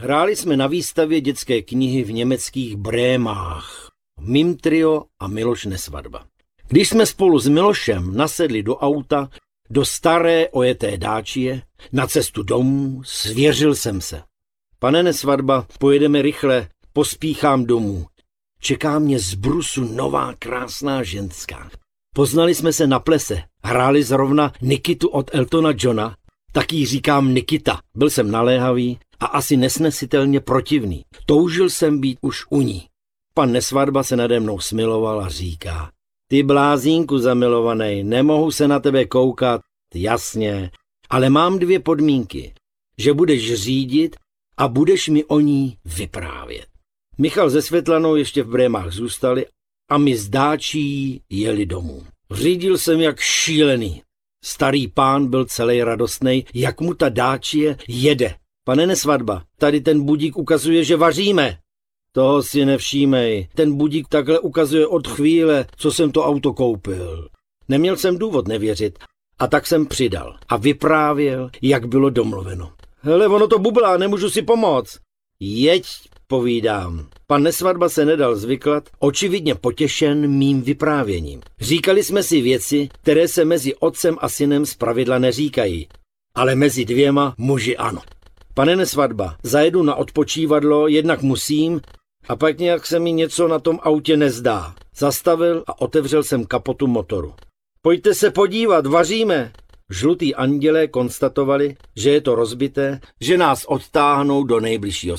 Hráli jsme na výstavě dětské knihy v německých Brémách. Mim trio a Miloš Nesvadba. Když jsme spolu s Milošem nasedli do auta, do staré ojeté Dacie, na cestu domů, svěřil jsem se. Pane Nesvadba, pojedeme rychle, pospíchám domů. Čeká mě z brusu nová krásná ženská. Poznali jsme se na plese, hráli zrovna Nikitu od Eltona Johna, tak jí říkám Nikita. Byl jsem naléhavý a asi nesnesitelně protivný. Toužil jsem být už u ní. Pan Nesvadba se nade mnou smiloval a říká: ty blázínku zamilovanej, nemohu se na tebe koukat, jasně, ale mám 2 podmínky, že budeš řídit a budeš mi o ní vyprávět. Michal se Světlanou ještě v Brémách zůstali a my s Dáčí jeli domů. Řídil jsem jak šílený. Starý pán byl celý radostnej, jak mu ta Dáčie jede. Pane Nesvadba, tady ten budík ukazuje, že vaříme. Toho si nevšímej, ten budík takhle ukazuje od chvíle, co jsem to auto koupil. Neměl jsem důvod nevěřit a tak jsem přidal a vyprávěl, jak bylo domluveno. Hele, ono to bublá, nemůžu si pomoct. Jeď, povídám. Pan Nesvadba se nedal zvyklat, očividně potěšen mým vyprávěním. Říkali jsme si věci, které se mezi otcem a synem zpravidla neříkají, ale mezi 2 muži ano. Pane Nesvadba, zajedu na odpočívadlo, jednak musím, a pak nějak se mi něco na tom autě nezdá. Zastavil a otevřel jsem kapotu motoru. Pojďte se podívat, vaříme. Žlutý andělé konstatovali, že je to rozbité, že nás odtáhnou do nejbližšího